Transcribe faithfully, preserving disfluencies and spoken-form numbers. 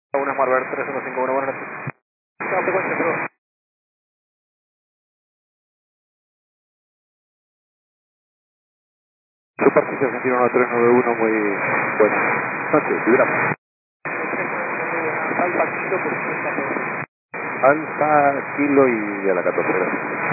Una Smart tres uno cinco uno, buenas noches. No, frecuencia, perdón. Superficie Argentina uno tres nueve uno, muy buenas noches, vibramos. Alfa Kilo por ciento. Alfa, kilo y a la catorce, gracias.